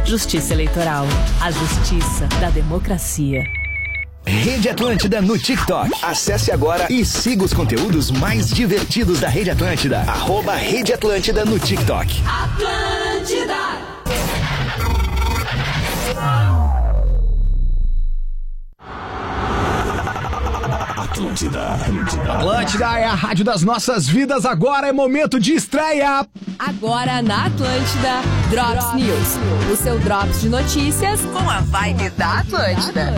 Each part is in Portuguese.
Justiça Eleitoral. A justiça da democracia. Rede Atlântida no TikTok. Acesse agora e siga os conteúdos mais divertidos da Rede Atlântida. @Rede Atlântida no TikTok. Atlântida. Atlântida é a rádio das nossas vidas. Agora é momento de estreia. Agora na Atlântida, Drops News. O seu Drops de notícias com a vibe da Atlântida.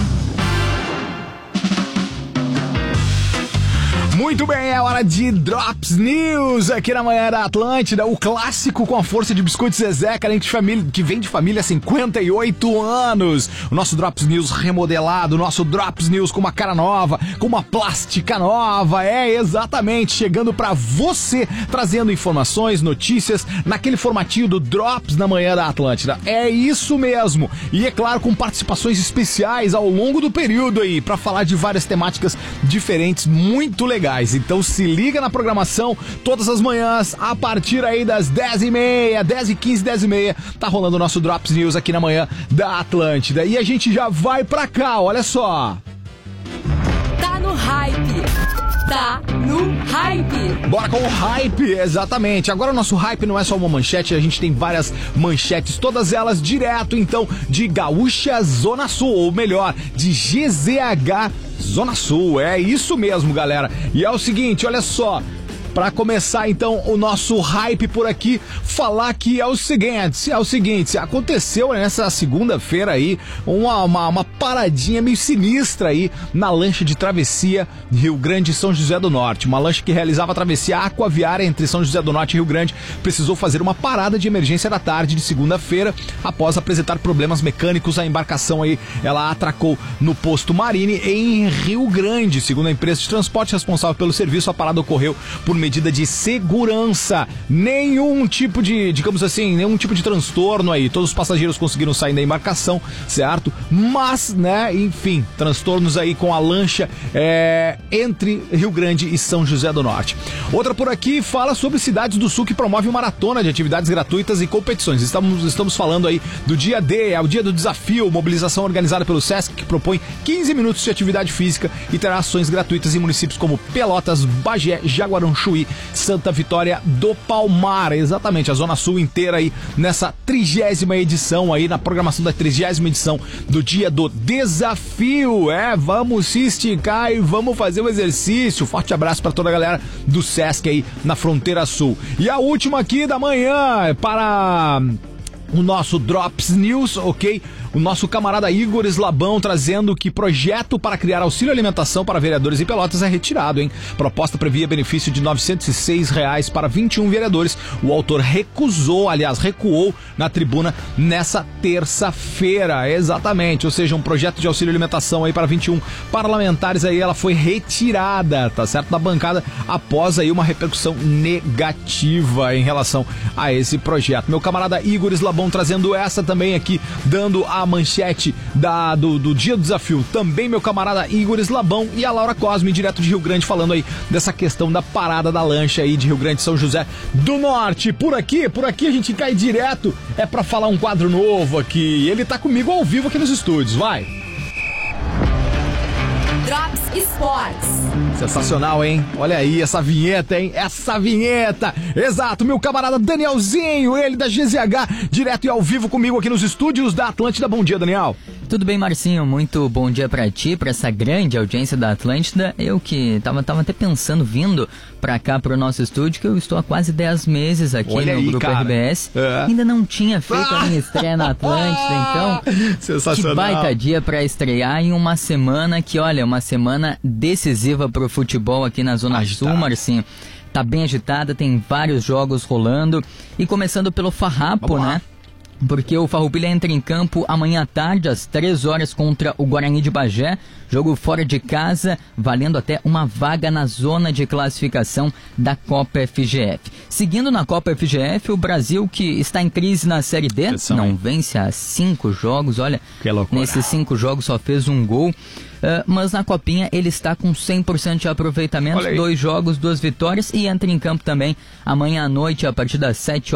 Muito bem, é hora de Drops News aqui na manhã da Atlântida, o clássico com a força de Biscoito Zezé, que vem de família há 58 anos. O nosso Drops News remodelado, o nosso Drops News com uma cara nova, com uma plástica nova, exatamente, chegando pra você, trazendo informações, notícias, naquele formatinho do Drops na manhã da Atlântida. É isso mesmo, e é claro, com participações especiais ao longo do período aí, pra falar de várias temáticas diferentes, muito legais. Então se liga na programação todas as manhãs a partir aí das 10h30, 10h15, 10h30 tá rolando o nosso Drops News aqui na manhã da Atlântida. E a gente já vai pra cá, olha só. Tá no hype. Tá no hype. Bora com o hype, exatamente. Agora o nosso hype não é só uma manchete, a gente tem várias manchetes, todas elas direto então de Gaúcha Zona Sul, ou melhor, de GZH Zona Sul. É isso mesmo, galera. E é o seguinte, olha só. Pra começar, então, o nosso hype por aqui, falar que é o seguinte, aconteceu nessa segunda-feira aí uma paradinha meio sinistra aí na lancha de travessia Rio Grande e São José do Norte. Uma lancha que realizava a travessia aquaviária entre São José do Norte e Rio Grande precisou fazer uma parada de emergência da tarde de segunda-feira após apresentar problemas mecânicos. A embarcação aí, ela atracou no posto Marine em Rio Grande. Segundo a empresa de transporte responsável pelo serviço, a parada ocorreu por medida de segurança, nenhum tipo de, digamos assim, nenhum tipo de transtorno aí, todos os passageiros conseguiram sair da embarcação, certo? Mas, né, enfim, transtornos aí com a lancha entre Rio Grande e São José do Norte. Outra por aqui fala sobre Cidades do Sul, que promove uma maratona de atividades gratuitas e competições. Estamos falando aí do dia D, é o dia do desafio, mobilização organizada pelo Sesc, que propõe 15 minutos de atividade física e terá ações gratuitas em municípios como Pelotas, Bagé, Jaguarão, Chuí, Santa Vitória do Palmar. Exatamente, a Zona Sul inteira aí nessa 30ª edição aí, na programação da 30ª edição do Dia do Desafio. Vamos se esticar e vamos fazer o exercício. Forte abraço para toda a galera do Sesc aí na Fronteira Sul. E a última aqui da manhã para o nosso Drops News, ok? O nosso camarada Igor Slabão trazendo que projeto para criar auxílio alimentação para vereadores em Pelotas é retirado, hein? Proposta previa benefício de R$ 906 para 21 vereadores. O autor recuou na tribuna nessa terça-feira, exatamente. Ou seja, um projeto de auxílio alimentação aí para 21 parlamentares aí, ela foi retirada, tá certo? Da bancada após aí uma repercussão negativa em relação a esse projeto. Meu camarada Igor Slabão trazendo essa também aqui, dando a manchete do Dia do Desafio. Também meu camarada Igor Slabão e a Laura Cosme, direto de Rio Grande, falando aí dessa questão da parada da lancha aí de Rio Grande e São José do Norte. Por aqui a gente cai direto, pra falar um quadro novo aqui. Ele tá comigo ao vivo aqui nos estúdios, vai! Drops Sports. Sensacional, hein? Olha aí essa vinheta, hein? Essa vinheta! Exato, meu camarada Danielzinho, ele da GZH, direto e ao vivo comigo aqui nos estúdios da Atlântida. Bom dia, Daniel. Tudo bem, Marcinho? Muito bom dia pra ti, pra essa grande audiência da Atlântida. Eu que tava até pensando, vindo pra cá pro nosso estúdio, que eu estou há quase 10 meses aqui no Grupo cara. RBS. Ainda não tinha feito a minha estreia na Atlântida, então sensacional. Que baita dia pra estrear em uma semana que, olha, uma semana decisiva pro futebol aqui na Zona Sul, Marcinho. Tá bem agitada, tem vários jogos rolando. E começando pelo Farrapo, né? Porque o Farroupilha entra em campo amanhã à tarde, às 3 horas, contra o Guarani de Bagé. Jogo fora de casa, valendo até uma vaga na zona de classificação da Copa FGF. Seguindo na Copa FGF, o Brasil, que está em crise na Série D, não vence há 5 jogos. Olha, nesses 5 jogos só fez um gol. Mas na Copinha ele está com 100% de aproveitamento, 2 jogos, 2 vitórias, e entra em campo também amanhã à noite, a partir das 7